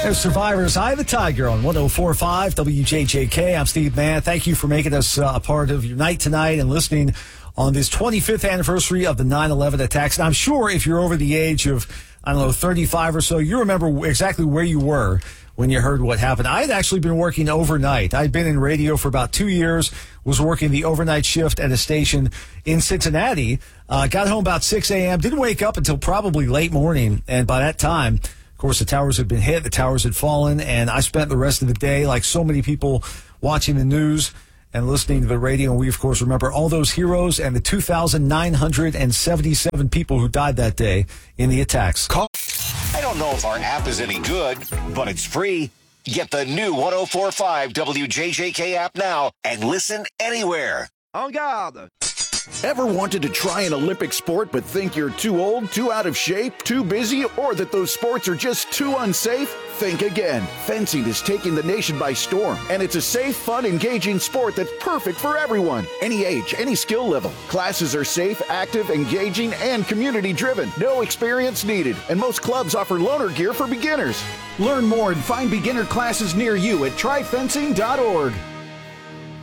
There's Survivors. Hi, the Tiger on 104.5 WJJK. I'm Steve Mann. Thank you for making us a part of your night tonight and listening on this 25th anniversary of the 9/11 attacks. And I'm sure if you're over the age of, 35 or so, you remember exactly where you were when you heard what happened. I had actually been working overnight. I'd been in radio for about 2 years, was working the overnight shift at a station in Cincinnati. Got home about 6 a.m., didn't wake up until probably late morning. And by that time, of course, the towers had been hit, the towers had fallen, and I spent the rest of the day, like so many people, watching the news and listening to the radio. And we, of course, remember all those heroes and the 2,977 people who died that day in the attacks. I don't know if our app is any good, but it's free. Get the new 104.5 WJJK app now and listen anywhere. En garde! Ever wanted to try an Olympic sport but think you're too old, too out of shape, too busy, or that those sports are just too unsafe? Think again. Fencing is taking the nation by storm, and it's a safe, fun, engaging sport that's perfect for everyone. Any age, any skill level. Classes are safe, active, engaging, and community-driven. No experience needed, and most clubs offer loaner gear for beginners. Learn more and find beginner classes near you at tryfencing.org.